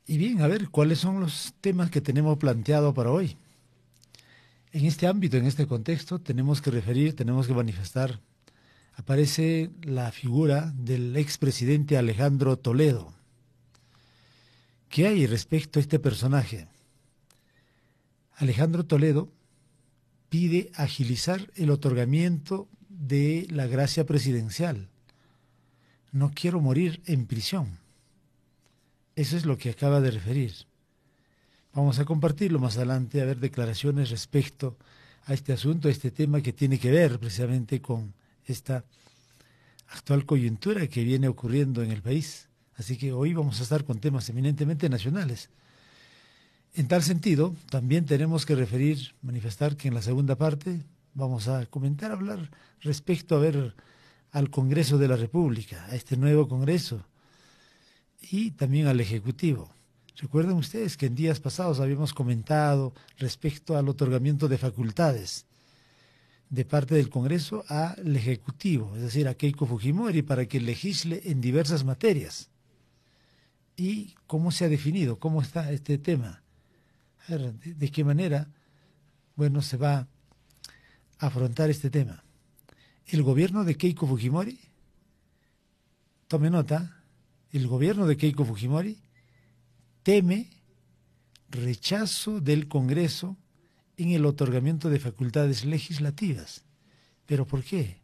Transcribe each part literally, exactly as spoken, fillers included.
Y bien, a ver, ¿cuáles son los temas que tenemos planteado para hoy? En este ámbito, en este contexto, tenemos que referir, tenemos que manifestar, aparece la figura del expresidente Alejandro Toledo. ¿Qué hay respecto a este personaje? Alejandro Toledo pide agilizar el otorgamiento de la gracia presidencial. No quiero morir en prisión. Eso es lo que acaba de referir. Vamos a compartirlo más adelante, a ver declaraciones respecto a este asunto, a este tema que tiene que ver precisamente con esta actual coyuntura que viene ocurriendo en el país. Así que hoy vamos a estar con temas eminentemente nacionales. En tal sentido, también tenemos que referir, manifestar que en la segunda parte vamos a comentar, hablar respecto a ver al Congreso de la República, a este nuevo Congreso y también al Ejecutivo. Recuerden ustedes que en días pasados habíamos comentado respecto al otorgamiento de facultades de parte del Congreso al Ejecutivo, es decir, a Keiko Fujimori, para que legisle en diversas materias. ¿Y cómo se ha definido? ¿Cómo está este tema? A ver, ¿de, de qué manera, bueno, se va a afrontar este tema? El gobierno de Keiko Fujimori, tome nota, el gobierno de Keiko Fujimori teme rechazo del Congreso en el otorgamiento de facultades legislativas. ¿Pero por qué?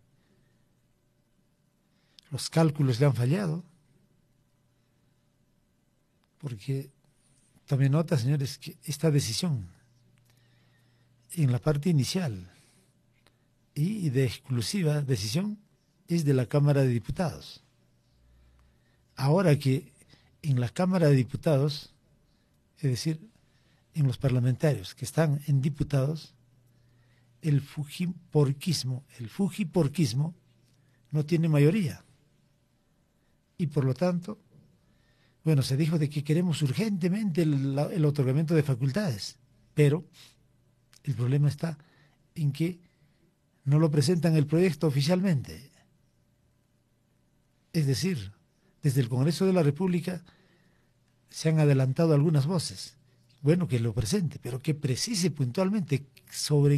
¿Los cálculos le han fallado? Porque, tomen nota, señores, que esta decisión, en la parte inicial y de exclusiva decisión, es de la Cámara de Diputados. Ahora que en la Cámara de Diputados, es decir, en los parlamentarios que están en diputados, el fujiporquismo, el fujiporquismo no tiene mayoría. Y por lo tanto, bueno, se dijo de que queremos urgentemente el, el otorgamiento de facultades, pero el problema está en que no lo presentan el proyecto oficialmente. Es decir, desde el Congreso de la República se han adelantado algunas voces. Bueno, que lo presente, pero que precise puntualmente sobre